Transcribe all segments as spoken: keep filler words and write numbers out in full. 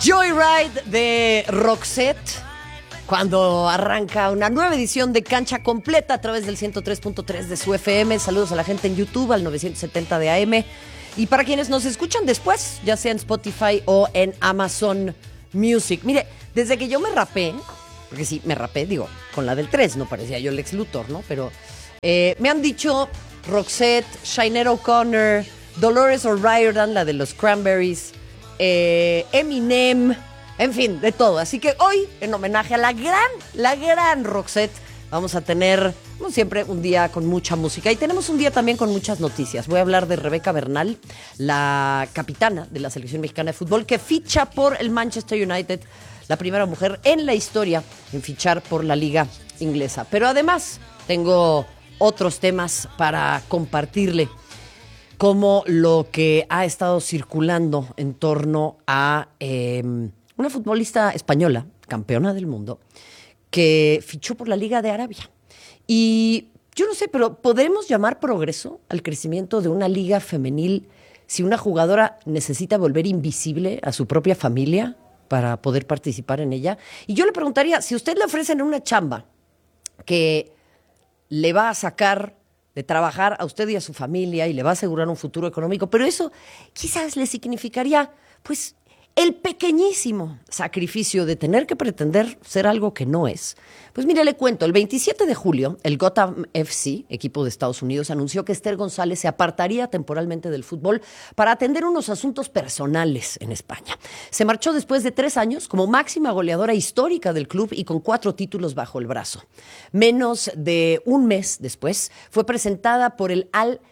Joyride de Roxette, cuando arranca una nueva edición de Cancha Completa a través del ciento tres punto tres de su F M. Saludos a la gente en YouTube, al novecientos setenta de A M. Y para quienes nos escuchan después, ya sea en Spotify o en Amazon Music. Mire, desde que yo me rapé, porque sí, me rapé, digo, con la del tres, no parecía yo Lex Luthor, ¿no? Pero eh, me han dicho Roxette, Sinéad O'Connor, Dolores O'Riordan, la de los Cranberries, eh, Eminem, en fin, de todo. Así que hoy, en homenaje a la gran, la gran Roxette, vamos a tener, como siempre, un día con mucha música. Y tenemos un día también con muchas noticias. Voy a hablar de Rebeca Bernal, la capitana de la selección mexicana de fútbol, que ficha por el Manchester United, la primera mujer en la historia en fichar por la liga inglesa. Pero además, tengo otros temas para compartirle, como lo que ha estado circulando en torno a eh, una futbolista española, campeona del mundo, que fichó por la Liga de Arabia. Y yo no sé, pero ¿podremos llamar progreso al crecimiento de una liga femenil si una jugadora necesita volver invisible a su propia familia para poder participar en ella? Y yo le preguntaría, si a usted le ofrecen una chamba que le va a sacar de trabajar a usted y a su familia y le va a asegurar un futuro económico, pero eso quizás le significaría, pues, el pequeñísimo sacrificio de tener que pretender ser algo que no es. Pues mire, le cuento, el veintisiete de julio, el Gotham F C, equipo de Estados Unidos, anunció que Esther González se apartaría temporalmente del fútbol para atender unos asuntos personales en España. Se marchó después de tres años como máxima goleadora histórica del club y con cuatro títulos bajo el brazo. Menos de un mes después, fue presentada por el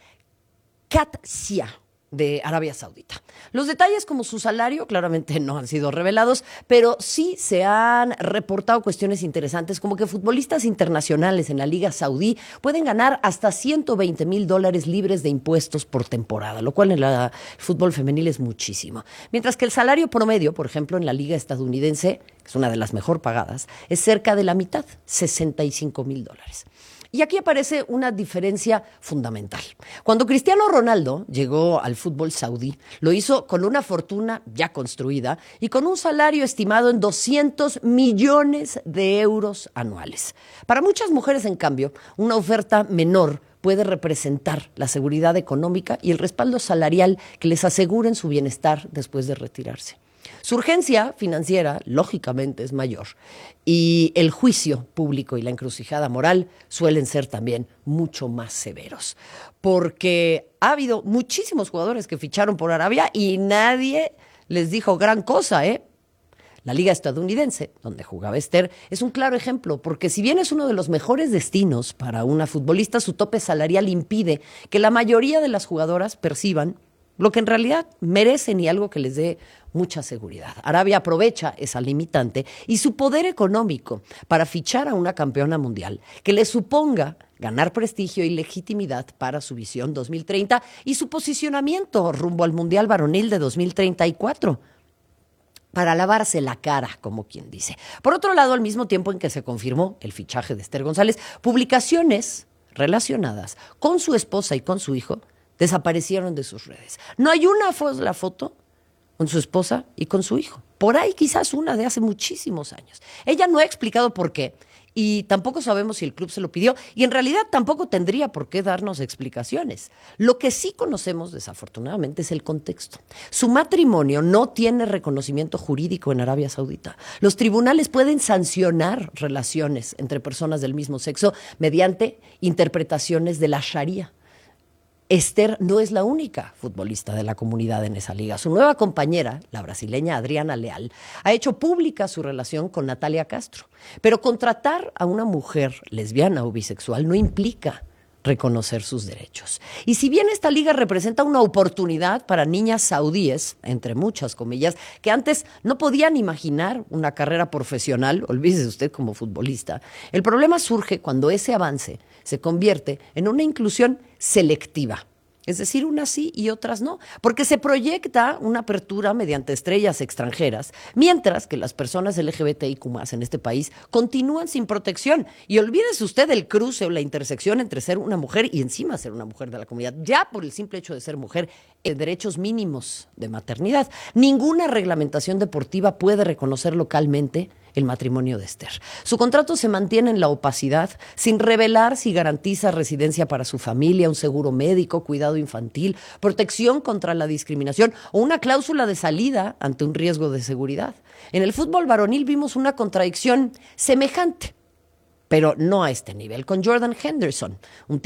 Al-Qadsiya de Arabia Saudita. Los detalles, como su salario, claramente no han sido revelados, pero sí se han reportado cuestiones interesantes, como que futbolistas internacionales en la Liga Saudí pueden ganar hasta ciento veinte mil dólares libres de impuestos por temporada, lo cual en el fútbol femenil es muchísimo. Mientras que el salario promedio, por ejemplo, en la Liga estadounidense, que es una de las mejor pagadas, es cerca de la mitad, sesenta y cinco mil dólares. Y aquí aparece una diferencia fundamental. Cuando Cristiano Ronaldo llegó al fútbol saudí, lo hizo con una fortuna ya construida y con un salario estimado en doscientos millones de euros anuales. Para muchas mujeres, en cambio, una oferta menor puede representar la seguridad económica y el respaldo salarial que les aseguren su bienestar después de retirarse. Su urgencia financiera, lógicamente, es mayor y el juicio público y la encrucijada moral suelen ser también mucho más severos, porque ha habido muchísimos jugadores que ficharon por Arabia y nadie les dijo gran cosa, ¿eh? La liga estadounidense, donde jugaba Esther, es un claro ejemplo, porque si bien es uno de los mejores destinos para una futbolista, su tope salarial impide que la mayoría de las jugadoras perciban lo que en realidad merecen y algo que les dé mucha seguridad. Arabia aprovecha esa limitante y su poder económico para fichar a una campeona mundial que le suponga ganar prestigio y legitimidad para su visión dos mil treinta y su posicionamiento rumbo al Mundial Varonil de dos mil treinta y cuatro. Para lavarse la cara, como quien dice. Por otro lado, al mismo tiempo en que se confirmó el fichaje de Esther González, publicaciones relacionadas con su esposa y con su hijo desaparecieron de sus redes. No hay una foto, la foto con su esposa y con su hijo. Por ahí quizás una de hace muchísimos años. Ella no ha explicado por qué y tampoco sabemos si el club se lo pidió y en realidad tampoco tendría por qué darnos explicaciones. Lo que sí conocemos, desafortunadamente, es el contexto. Su matrimonio no tiene reconocimiento jurídico en Arabia Saudita. Los tribunales pueden sancionar relaciones entre personas del mismo sexo mediante interpretaciones de la Sharia. Esther no es la única futbolista de la comunidad en esa liga. Su nueva compañera, la brasileña Adriana Leal, ha hecho pública su relación con Natalia Castro. Pero contratar a una mujer lesbiana o bisexual no implica reconocer sus derechos. Y si bien esta liga representa una oportunidad para niñas saudíes, entre muchas comillas, que antes no podían imaginar una carrera profesional, olvídese usted como futbolista, el problema surge cuando ese avance se convierte en una inclusión selectiva Es decir, unas sí y otras no, porque se proyecta una apertura mediante estrellas extranjeras, mientras que las personas L G B T I Q más en este país continúan sin protección. Y olvídese usted del cruce o la intersección entre ser una mujer y encima ser una mujer de la comunidad. Ya por el simple hecho de ser mujer, en derechos mínimos de maternidad. Ninguna reglamentación deportiva puede reconocer localmente el matrimonio de Esther. Su contrato se mantiene en la opacidad, sin revelar si garantiza residencia para su familia, un seguro médico, cuidado infantil, protección contra la discriminación o una cláusula de salida ante un riesgo de seguridad. En el fútbol varonil vimos una contradicción semejante, pero no a este nivel, con Jordan Henderson, un